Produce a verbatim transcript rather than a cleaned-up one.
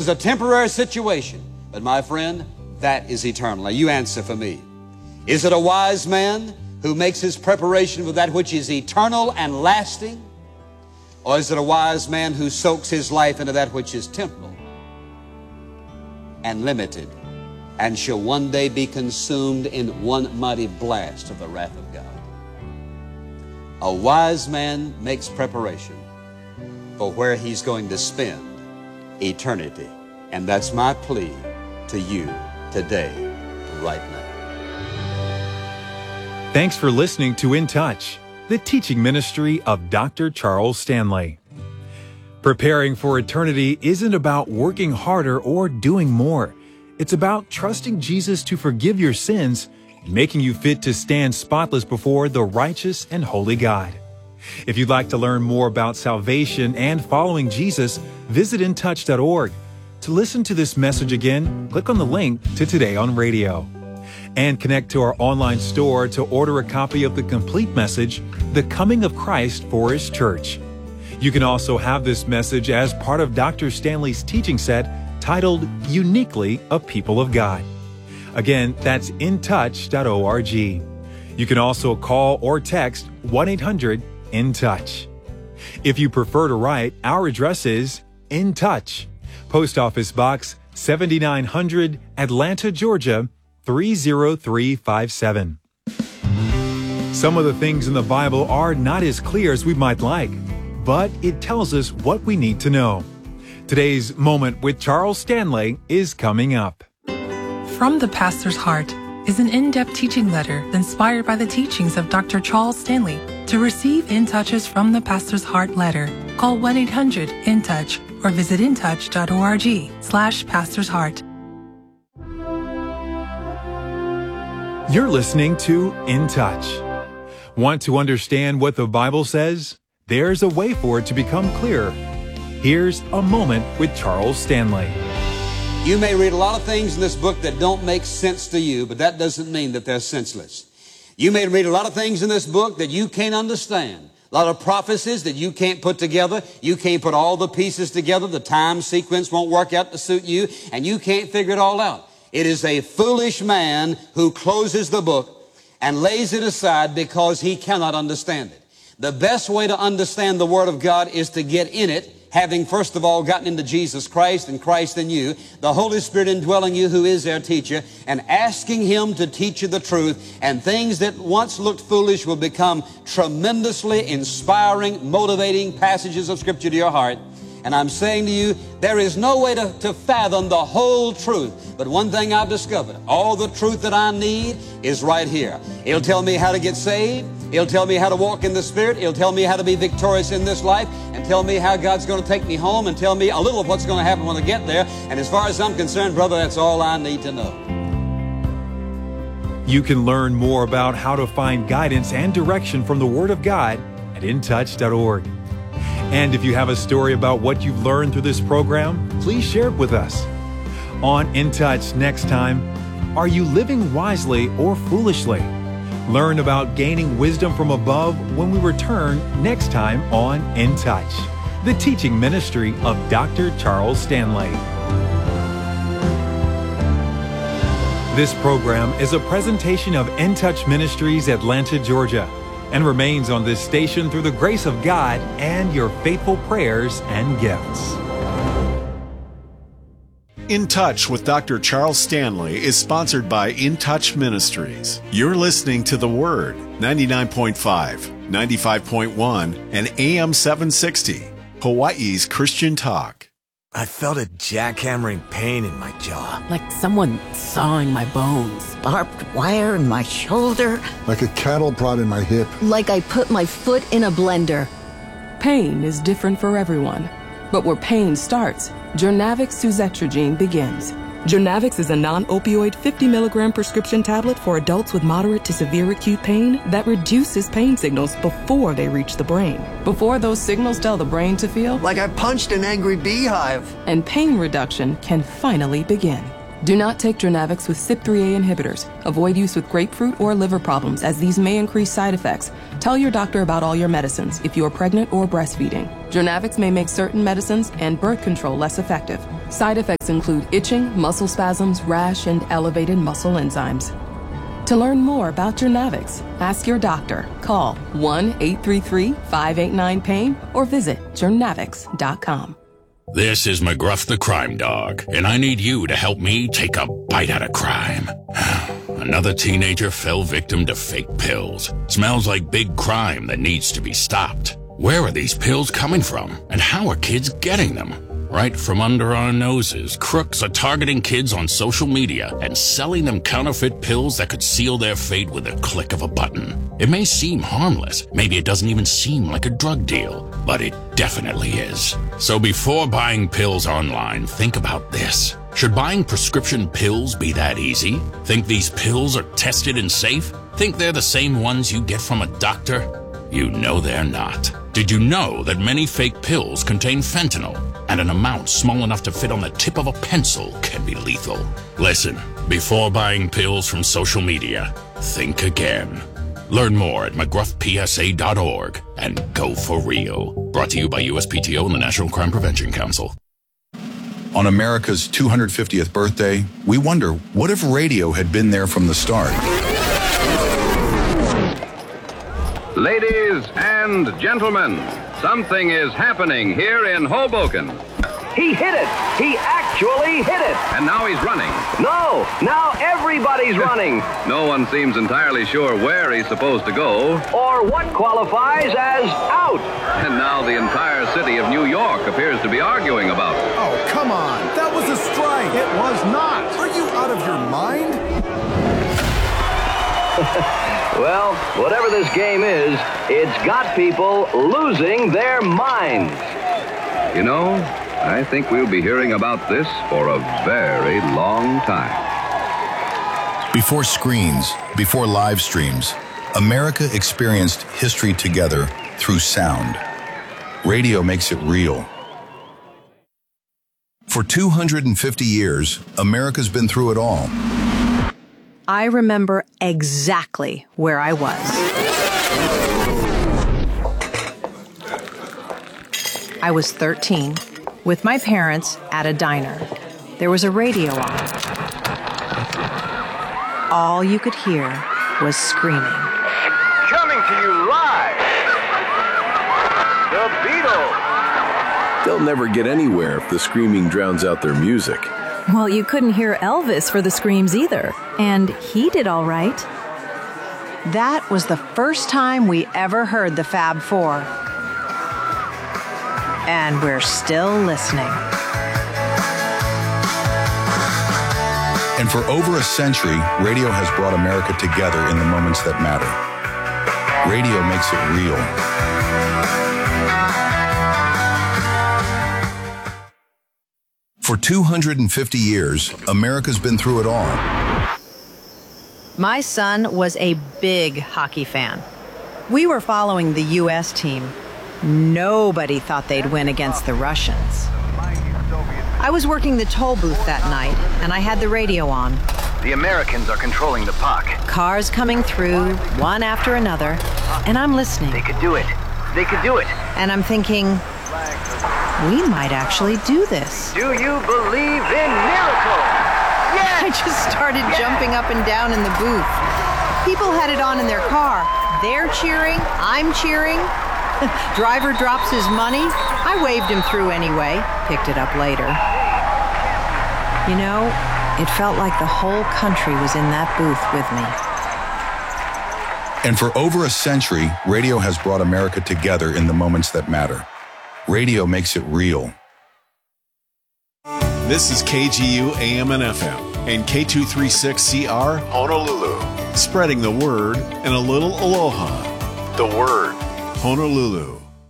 is a temporary situation. But my friend, that is eternal. Now you answer for me. Is it a wise man who makes his preparation for that which is eternal and lasting? Or is it a wise man who soaks his life into that which is temporal and limited and shall one day be consumed in one mighty blast of the wrath of God? A wise man makes preparation for where he's going to spend eternity. And that's my plea to you today, right now. Thanks for listening to In Touch, the teaching ministry of Doctor Charles Stanley. Preparing for eternity isn't about working harder or doing more. It's about trusting Jesus to forgive your sins, making you fit to stand spotless before the righteous and holy God. If you'd like to learn more about salvation and following Jesus, visit in touch dot org. To listen to this message again, click on the link to Today on Radio. And connect to our online store to order a copy of the complete message, The Coming of Christ for His Church. You can also have this message as part of Doctor Stanley's teaching set titled Uniquely a People of God. Again, that's in touch dot org. You can also call or text one eight hundred in touch. If you prefer to write, our address is In Touch, Post Office Box seventy-nine hundred, Atlanta, Georgia three zero three five seven. Some of the things in the Bible are not as clear as we might like, but it tells us what we need to know. Today's Moment with Charles Stanley is coming up. From the Pastor's Heart is an in-depth teaching letter inspired by the teachings of Doctor Charles Stanley. To receive In Touches from the Pastor's Heart letter, call one eight hundred in touch or visit in touch dot org slash Pastor's Heart. You're listening to In Touch. Want to understand what the Bible says? There's a way for it to become clearer. Here's a Moment with Charles Stanley. You may read a lot of things in this book that don't make sense to you, but that doesn't mean that they're senseless. You may read a lot of things in this book that you can't understand. A lot of prophecies that you can't put together. You can't put all the pieces together. The time sequence won't work out to suit you, and you can't figure it all out. It is a foolish man who closes the book and lays it aside because he cannot understand it. The best way to understand the Word of God is to get in it, having first of all gotten into Jesus Christ and Christ in you, the Holy Spirit indwelling you who is their teacher, and asking Him to teach you the truth, and things that once looked foolish will become tremendously inspiring, motivating passages of Scripture to your heart. And I'm saying to you, there is no way to, to fathom the whole truth. But one thing I've discovered, all the truth that I need is right here. It'll tell me how to get saved. It'll tell me how to walk in the Spirit. It'll tell me how to be victorious in this life, and tell me how God's going to take me home, and tell me a little of what's going to happen when I get there. And as far as I'm concerned, brother, that's all I need to know. You can learn more about how to find guidance and direction from the Word of God at in touch dot org. And if you have a story about what you've learned through this program, please share it with us. On In Touch next time, are you living wisely or foolishly? Learn about gaining wisdom from above when we return next time on In Touch, the teaching ministry of Doctor Charles Stanley. This program is a presentation of In Touch Ministries, Atlanta, Georgia, and remains on this station through the grace of God and your faithful prayers and gifts. In Touch with Doctor Charles Stanley is sponsored by In Touch Ministries. You're listening to The Word, ninety-nine point five, ninety-five point one, and A M seven sixty, Hawaii's Christian Talk. I felt a jackhammering pain in my jaw. Like someone sawing my bones. Barbed wire in my shoulder. Like a cattle prod in my hip. Like I put my foot in a blender. Pain is different for everyone. But where pain starts, Jurnavix suzetrigine begins. Jurnavix is a non-opioid fifty milligram prescription tablet for adults with moderate to severe acute pain that reduces pain signals before they reach the brain. Before those signals tell the brain to feel like I punched an angry beehive. And pain reduction can finally begin. Do not take Jurnavix with C Y P three A inhibitors. Avoid use with grapefruit or liver problems, as these may increase side effects. Tell your doctor about all your medicines if you are pregnant or breastfeeding. Jurnavix may make certain medicines and birth control less effective. Side effects include itching, muscle spasms, rash, and elevated muscle enzymes. To learn more about Journavx, ask your doctor. Call one eight three three, five eight nine, pain or visit journavx dot com. This is McGruff the Crime Dog, and I need you to help me take a bite out of crime. Another teenager fell victim to fake pills. Smells like big crime that needs to be stopped. Where are these pills coming from, and how are kids getting them? Right from under our noses, crooks are targeting kids on social media and selling them counterfeit pills that could seal their fate with a click of a button. It may seem harmless, maybe it doesn't even seem like a drug deal, but it definitely is. So before buying pills online, think about this. Should buying prescription pills be that easy? Think these pills are tested and safe? Think they're the same ones you get from a doctor? You know they're not. Did you know that many fake pills contain fentanyl, and an amount small enough to fit on the tip of a pencil can be lethal? Listen, before buying pills from social media, think again. Learn more at mcgruff p s a dot org and go for real. Brought to you by U S P T O and the National Crime Prevention Council. On America's two hundred fiftieth birthday, we wonder, what if radio had been there from the start? Ladies and gentlemen, something is happening here in Hoboken. He hit it! He actually hit it! And now he's running. No! Now everybody's running! No one seems entirely sure where he's supposed to go. Or what qualifies as out. And now the entire city of New York appears to be arguing about it. Oh, come on! That was a strike! It was not! Are you out of your mind? Well, whatever this game is, it's got people losing their minds. You know, I think we'll be hearing about this for a very long time. Before screens, before live streams, America experienced history together through sound. Radio makes it real. For two hundred fifty years, America's been through it all. I remember exactly where I was. I was thirteen, with my parents at a diner. There was a radio on. All you could hear was screaming. Coming to you live, the Beatles. They'll never get anywhere if the screaming drowns out their music. Well, you couldn't hear Elvis for the screams either, and he did all right. That was the first time we ever heard the Fab Four. And we're still listening. And for over a century, radio has brought America together in the moments that matter. Radio makes it real. For two hundred fifty years, America's been through it all. My son was a big hockey fan. We were following the U S team. Nobody thought they'd win against the Russians. I was working the toll booth that night, and I had the radio on. The Americans are controlling the puck. Cars coming through, one after another, and I'm listening. They could do it. They could do it. And I'm thinking, we might actually do this. Do you believe in miracles? Yes! I just started yes! jumping up and down in the booth. People had it on in their car. They're cheering, I'm cheering. Driver drops his money. I waved him through anyway, picked it up later. You know, it felt like the whole country was in that booth with me. And for over a century, radio has brought America together in the moments that matter. Radio makes it real. This is K G U A M and F M and K two thirty-six C R Honolulu. Spreading the word and a little aloha. The Word, Honolulu.